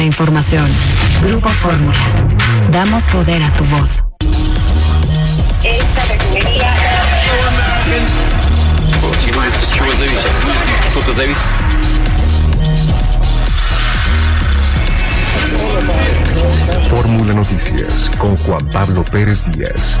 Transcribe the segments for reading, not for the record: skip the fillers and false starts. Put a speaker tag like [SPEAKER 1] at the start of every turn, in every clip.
[SPEAKER 1] Información. Grupo Fórmula. Damos poder a tu voz.
[SPEAKER 2] Esta refinería...
[SPEAKER 3] Что-то зависит.
[SPEAKER 4] Fórmula Noticias con Juan Pablo Pérez Díaz.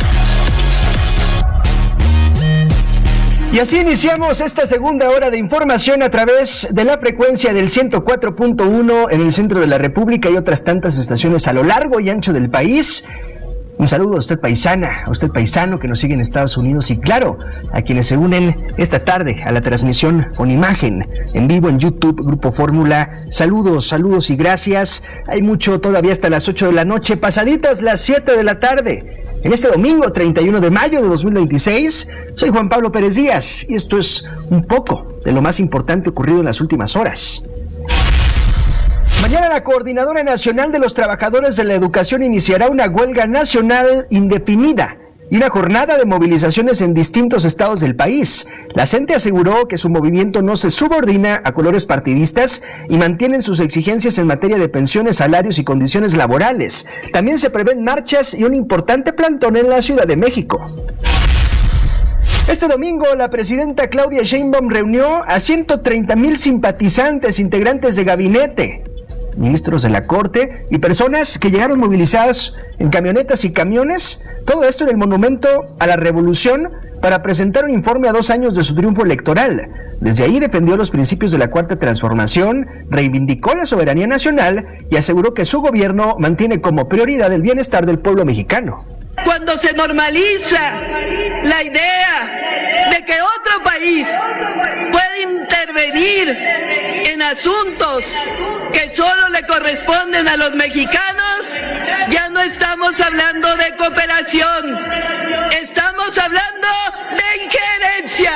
[SPEAKER 5] Y así iniciamos esta segunda hora de información a través de la frecuencia del 104.1 en el centro de la República y otras tantas estaciones a lo largo y ancho del país. Un saludo a usted paisana, a usted paisano que nos sigue en Estados Unidos y claro, a quienes se unen esta tarde a la transmisión con imagen en vivo en YouTube, Grupo Fórmula. Saludos y gracias. Hay mucho todavía hasta las 8 de la noche, pasaditas las 7 de la tarde. En este domingo 31 de mayo de 2026, soy Juan Pablo Pérez Díaz y esto es un poco de lo más importante ocurrido en las últimas horas. Mañana la Coordinadora Nacional de los Trabajadores de la Educación iniciará una huelga nacional indefinida y una jornada de movilizaciones en distintos estados del país. La CENTE aseguró que su movimiento no se subordina a colores partidistas y mantienen sus exigencias en materia de pensiones, salarios y condiciones laborales. También se prevén marchas y un importante plantón en la Ciudad de México. Este domingo, la presidenta Claudia Sheinbaum reunió a 130,000 simpatizantes, integrantes de gabinete, ministros de la Corte y personas que llegaron movilizadas en camionetas y camiones, todo esto en el Monumento a la Revolución para presentar un informe a 2 años de su triunfo electoral. Desde ahí defendió los principios de la Cuarta Transformación, reivindicó la soberanía nacional y aseguró que su gobierno mantiene como prioridad el bienestar del pueblo mexicano.
[SPEAKER 6] Cuando se normaliza la idea de que otro país puede intervenir en asuntos que solo le corresponden a los mexicanos, ya no estamos hablando de cooperación, estamos hablando de injerencia.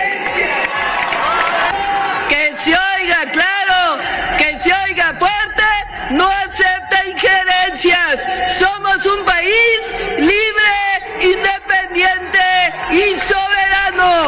[SPEAKER 6] Que se oiga claro, que se oiga fuerte, no acepta injerencias. Somos un país libre, independiente y soberano.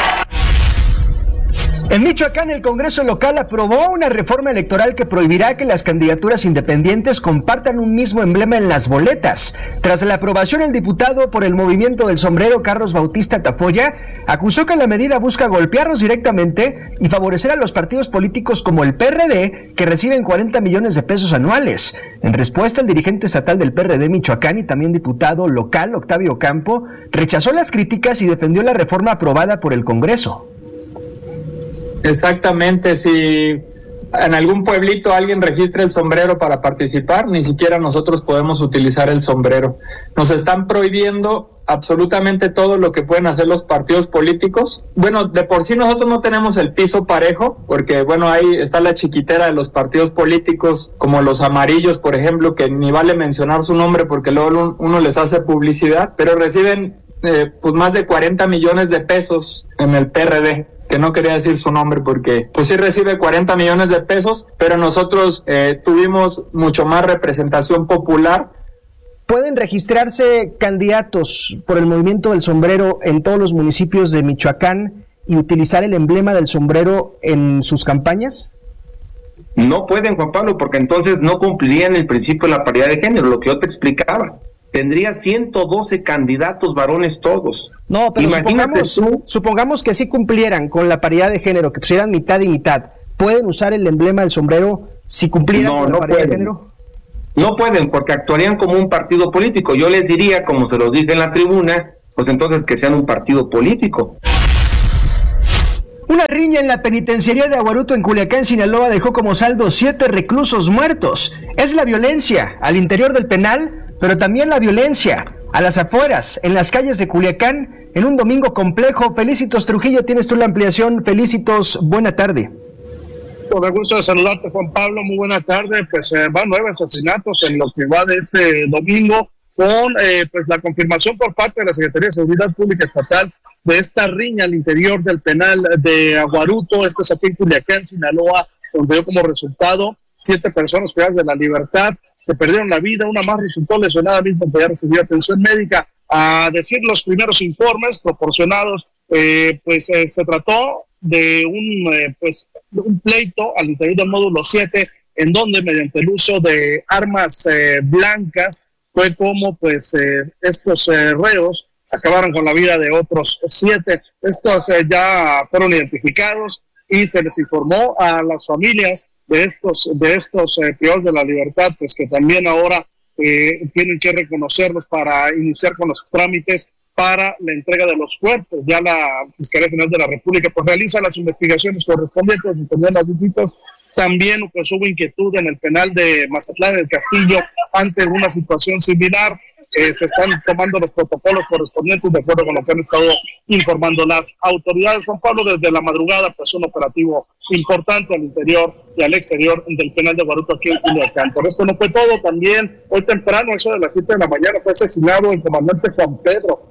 [SPEAKER 5] En Michoacán, el Congreso local aprobó una reforma electoral que prohibirá que las candidaturas independientes compartan un mismo emblema en las boletas. Tras la aprobación, el diputado por el Movimiento del Sombrero, Carlos Bautista Tafoya, acusó que la medida busca golpearlos directamente y favorecer a los partidos políticos como el PRD, que reciben 40 millones de pesos anuales. En respuesta, el dirigente estatal del PRD Michoacán y también diputado local, Octavio Campo, rechazó las críticas y defendió la reforma aprobada por el Congreso.
[SPEAKER 7] Exactamente, si en algún pueblito alguien registra el sombrero para participar, ni siquiera nosotros podemos utilizar el sombrero. Nos están prohibiendo absolutamente todo lo que pueden hacer los partidos políticos. Bueno, de por sí nosotros no tenemos el piso parejo, porque bueno, ahí está la chiquitera de los partidos políticos, como los amarillos, por ejemplo, que ni vale mencionar su nombre porque luego uno les hace publicidad, pero reciben pues más de 40 millones de pesos en el PRD. Que no quería decir su nombre porque pues sí recibe 40 millones de pesos, pero nosotros tuvimos mucho más representación popular.
[SPEAKER 5] ¿Pueden registrarse candidatos por el Movimiento del Sombrero en todos los municipios de Michoacán y utilizar el emblema del sombrero en sus campañas?
[SPEAKER 8] No pueden, Juan Pablo, porque entonces no cumplirían el principio de la paridad de género, lo que yo te explicaba. Tendría 112 candidatos varones todos.
[SPEAKER 5] No, pero supongamos que sí cumplieran con la paridad de género, que pusieran mitad y mitad. ¿Pueden usar el emblema del sombrero si cumplieran con la paridad de género?
[SPEAKER 8] No pueden, porque actuarían como un partido político. Yo les diría, como se los dije en la tribuna, pues entonces que sean un partido político.
[SPEAKER 5] Una riña en la penitenciaría de Aguaruto en Culiacán, Sinaloa, dejó como saldo 7 reclusos muertos. Es la violencia al interior del penal, pero también la violencia a las afueras, en las calles de Culiacán, en un domingo complejo. Felicitos Trujillo, tienes tú la ampliación. Felicitos, buena tarde.
[SPEAKER 9] Con el gusto de saludarte, Juan Pablo, muy buena tarde. Pues van 9 asesinatos en lo que va de este domingo, con pues la confirmación por parte de la Secretaría de Seguridad Pública Estatal de esta riña al interior del penal de Aguaruto. Esto es aquí en Culiacán, Sinaloa, donde dio como resultado 7 personas privadas de la libertad que perdieron la vida. Una más resultó lesionada, mismo que ya recibió atención médica. A decir los primeros informes proporcionados, se trató de un pleito al interior del módulo 7 en donde mediante el uso de armas blancas fue como pues estos reos acabaron con la vida de otros 7. Estos ya fueron identificados y se les informó a las familias de estos privados de la libertad, pues que también ahora tienen que reconocerlos para iniciar con los trámites para la entrega de los cuerpos. Ya la Fiscalía General de la República pues realiza las investigaciones correspondientes y también las visitas. También pues hubo inquietud en el penal de Mazatlán, el Castillo, ante una situación similar. Se están tomando los protocolos correspondientes de acuerdo con lo que han estado informando las autoridades. Juan Pablo, desde la madrugada, pues un operativo importante al interior y al exterior del penal de Guaruto aquí en Culiacán. Por esto no fue todo, también hoy temprano, eso de las 7 de la mañana, fue asesinado el comandante Juan Pedro.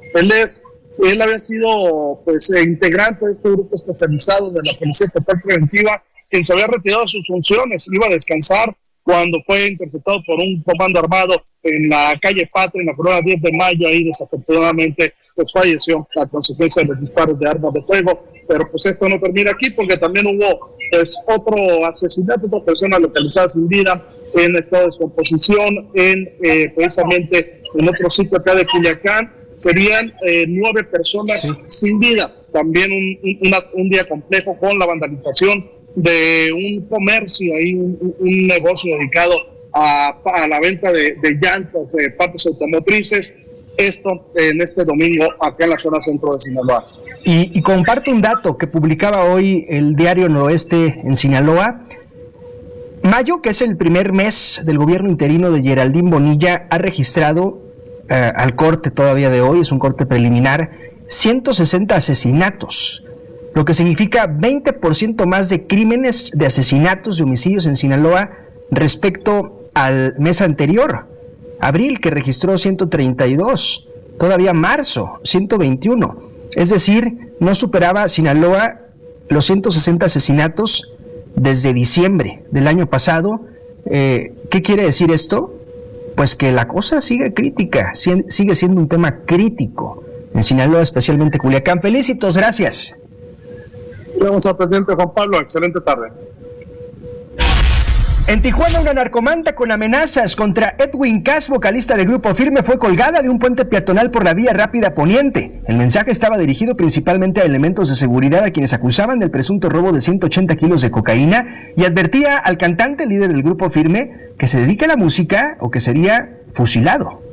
[SPEAKER 9] Él había sido pues integrante de este grupo especializado de la Policía Estatal Preventiva, quien se había retirado de sus funciones, iba a descansar cuando fue interceptado por un comando armado en la calle Patria, en la colonia 10 de Mayo, ahí desafortunadamente pues falleció a consecuencia de los disparos de armas de fuego. Pero pues esto no termina aquí, porque también hubo pues otro asesinato, otra persona localizada sin vida en estado de descomposición precisamente en otro sitio acá de Culiacán. Serían 9 personas sin vida. También un día complejo con la vandalización de un comercio, ahí un negocio dedicado a la venta de llantas, de partes automotrices. Esto en este domingo acá en la zona centro de Sinaloa.
[SPEAKER 5] Y comparto un dato que publicaba hoy el diario Noroeste en Sinaloa. Mayo, que es el primer mes del gobierno interino de Geraldine Bonilla, ha registrado al corte todavía de hoy, es un corte preliminar, 160 asesinatos, lo que significa 20% más de crímenes, de asesinatos, de homicidios en Sinaloa respecto al mes anterior, abril, que registró 132, todavía marzo, 121. Es decir, no superaba Sinaloa los 160 asesinatos desde diciembre del año pasado. ¿Qué quiere decir esto? Pues que la cosa sigue crítica, sigue siendo un tema crítico en Sinaloa, especialmente Culiacán. Felicitos, gracias.
[SPEAKER 9] Vamos al presidente Juan Pablo, excelente tarde.
[SPEAKER 5] En Tijuana, una narcomanta con amenazas contra Edwin Cass, vocalista de Grupo Firme, fue colgada de un puente peatonal por la vía rápida poniente. El mensaje estaba dirigido principalmente a elementos de seguridad a quienes acusaban del presunto robo de 180 kilos de cocaína y advertía al cantante líder del Grupo Firme que se dedica a la música o que sería fusilado.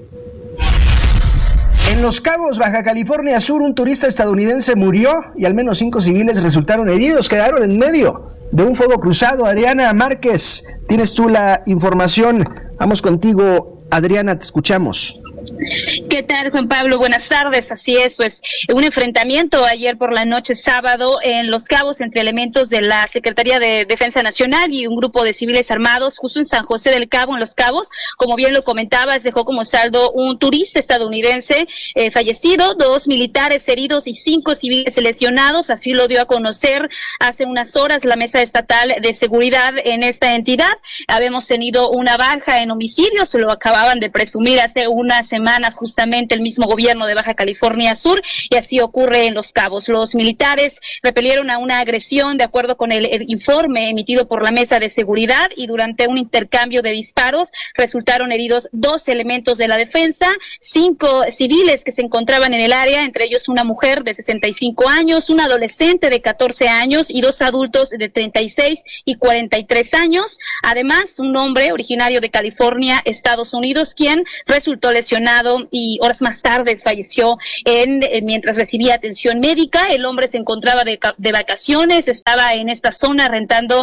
[SPEAKER 5] En Los Cabos, Baja California Sur, un turista estadounidense murió y al menos 5 civiles resultaron heridos, quedaron en medio de un fuego cruzado. Adriana Márquez, tienes tú la información. Vamos contigo, Adriana, te escuchamos.
[SPEAKER 3] ¿Qué tal, Juan Pablo? Buenas tardes. Así es, pues un enfrentamiento ayer por la noche sábado en Los Cabos entre elementos de la Secretaría de Defensa Nacional y un grupo de civiles armados justo en San José del Cabo, en Los Cabos. Como bien lo comentabas, dejó como saldo un turista estadounidense fallecido, 2 militares heridos y 5 civiles lesionados. Así lo dio a conocer hace unas horas la Mesa Estatal de Seguridad en esta entidad. Habíamos tenido una baja en homicidios, lo acababan de presumir hace unas semanas justamente el mismo gobierno de Baja California Sur, y así ocurre en Los Cabos. Los militares repelieron a una agresión de acuerdo con el informe emitido por la Mesa de Seguridad, y durante un intercambio de disparos resultaron heridos 2 elementos de la defensa, 5 civiles que se encontraban en el área, entre ellos una mujer de 65 años, un adolescente de 14 años y 2 adultos de 36 y 43 años. Además, un hombre originario de California, Estados Unidos, quien resultó lesionado y horas más tarde falleció mientras recibía atención médica. El hombre se encontraba de vacaciones, estaba en esta zona rentando,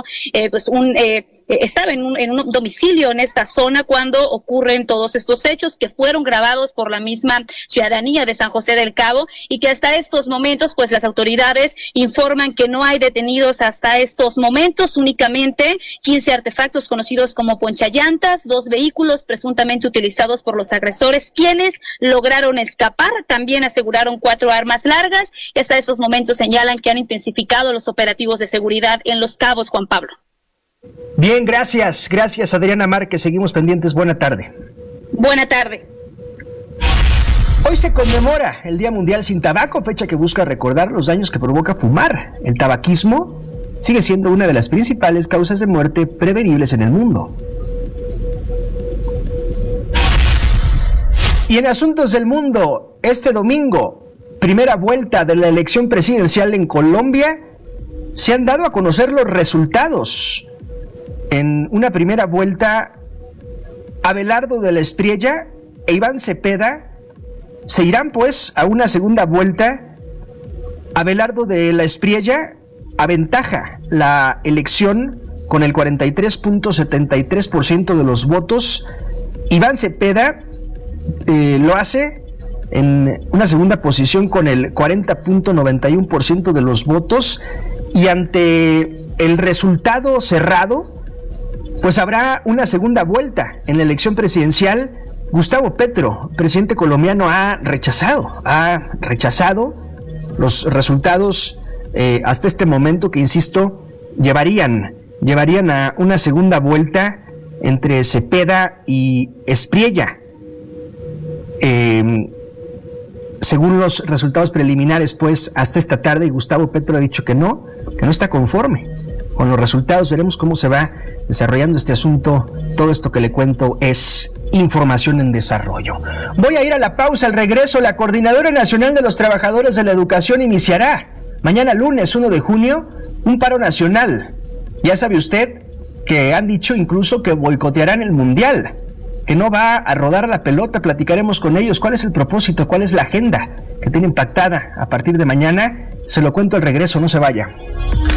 [SPEAKER 3] estaba en un domicilio en esta zona cuando ocurren todos estos hechos que fueron grabados por la misma ciudadanía de San José del Cabo, y que hasta estos momentos pues las autoridades informan que no hay detenidos hasta estos momentos, únicamente 15 artefactos conocidos como ponchallantas, 2 vehículos presuntamente utilizados por los agresores, quienes lograron escapar. También aseguraron 4 armas largas, y hasta estos momentos señalan que han intensificado los operativos de seguridad en Los Cabos, Juan Pablo.
[SPEAKER 5] Bien, gracias Adriana Márquez, seguimos pendientes, buena tarde.
[SPEAKER 3] Buena tarde.
[SPEAKER 5] Hoy se conmemora el Día Mundial sin Tabaco, fecha que busca recordar los daños que provoca fumar. El tabaquismo sigue siendo una de las principales causas de muerte prevenibles en el mundo. Y en asuntos del mundo, este domingo, primera vuelta de la elección presidencial en Colombia, se han dado a conocer los resultados. En una primera vuelta, Abelardo de la Espriella e Iván Cepeda se irán pues a una segunda vuelta. Abelardo de la Espriella aventaja la elección con el 43.73% de los votos. Iván Cepeda lo hace en una segunda posición con el 40.91% de los votos, y ante el resultado cerrado, pues habrá una segunda vuelta en la elección presidencial. Gustavo Petro, presidente colombiano, ha rechazado los resultados hasta este momento, que insisto, llevarían a una segunda vuelta entre Cepeda y Espriella. Según los resultados preliminares, pues hasta esta tarde, Gustavo Petro ha dicho que no está conforme con los resultados. Veremos cómo se va desarrollando este asunto. Todo esto que le cuento es información en desarrollo. Voy a ir a la pausa. Al regreso, la Coordinadora Nacional de los Trabajadores de la Educación iniciará mañana lunes 1 de junio un paro nacional. Ya sabe usted que han dicho incluso que boicotearán el Mundial, que no va a rodar la pelota. Platicaremos con ellos cuál es el propósito, cuál es la agenda que tienen pactada a partir de mañana. Se lo cuento al regreso, no se vaya.